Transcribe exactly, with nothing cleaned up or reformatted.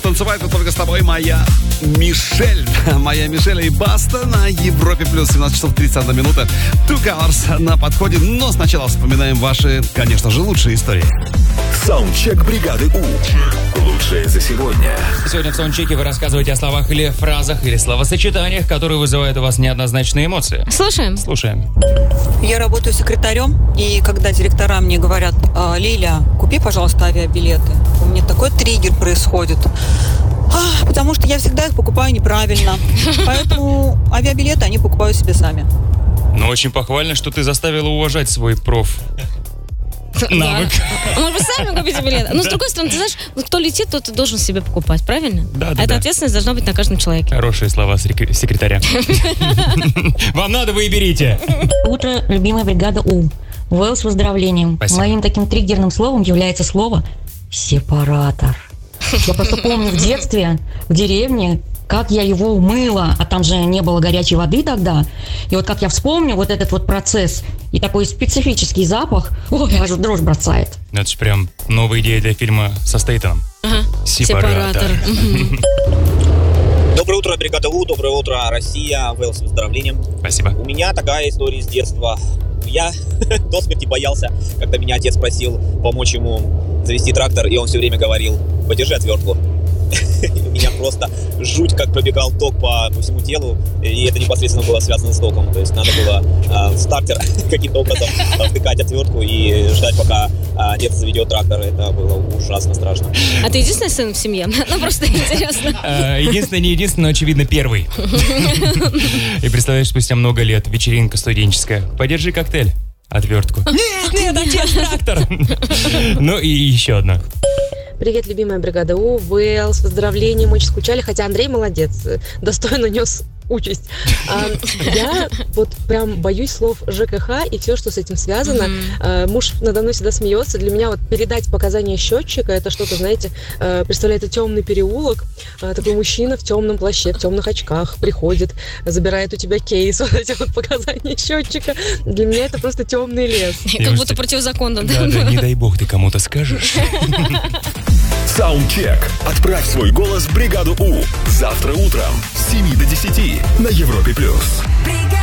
танцевать вот только с тобой, моя Мишель. Моя Мишель и Баста на Европе плюс. семнадцать часов тридцать одна минута. Two Colors на подходе. Но сначала вспоминаем ваши, конечно же, лучшие истории. Саундчек бригады У. Лучшее за сегодня. Сегодня в саундчеке вы рассказываете о словах или фразах, или словосочетаниях, которые вызывают у вас неоднозначные эмоции. Слушаем. Слушаем. Я работаю секретарем, и когда директора мне говорят: Лиля, купи, пожалуйста, авиабилеты, у меня такой триггер происходит. А, потому что я всегда их покупаю неправильно. Поэтому авиабилеты они покупают себе сами. Но очень похвально, что ты заставила уважать свой проф. Навык. Да. Может быть, сами купите билеты. Но, с другой стороны, ты знаешь, вот кто летит, тот должен себе покупать, правильно? Да, да, Эта да. ответственность должна быть на каждом человеке. Хорошие слова секре- секретаря. Вам надо, вы и берите. Утро, любимая бригада У. Вэл с выздоровлением. Спасибо. Моим таким триггерным словом является слово «сепаратор». Я просто помню в детстве, в деревне, как я его умыла, а там же не было горячей воды тогда. И вот как я вспомню вот этот вот процесс и такой специфический запах, ой, аж дрожь бросает. Это же прям новая идея для фильма со Стейтоном. Ага. Сепаратор. Доброе утро, бригада У, доброе утро, Россия, Вэл с выздоровлением. Спасибо. У меня такая история с детства. Я до смерти боялся, когда меня отец просил помочь ему завести трактор, и он все время говорил: подержи отвертку. У меня просто жуть, как пробегал ток по, по всему телу, и это непосредственно было связано с током. То есть надо было э, в стартер каким-то образом втыкать отвертку и ждать, пока э, отец заведет трактор. Это было ужасно страшно. А ты единственный сын в семье? Ну, просто интересно. Единственный, не единственный, но, очевидно, первый. И представляешь, спустя много лет вечеринка студенческая. Подержи коктейль. Отвертку. Нет, нет, отец трактор. Ну и еще одна. Привет, любимая бригада У, Вэл, с выздоровлением, очень скучали, хотя Андрей молодец, достойно нес участь. А, я вот прям боюсь слов ЖКХ и все, что с этим связано. Mm-hmm. А, муж надо мной всегда смеется. Для меня вот передать показания счетчика, это что-то, знаете, а, представляет темный переулок, а, такой мужчина в темном плаще, в темных очках приходит, забирает у тебя кейс, вот эти вот показания счетчика. Для меня это просто темный лес. Как будто противозаконно. Да, да, не дай бог ты кому-то скажешь. Саундчек. Отправь свой голос в бригаду У. Завтра утром с семи до десяти на Европе плюс.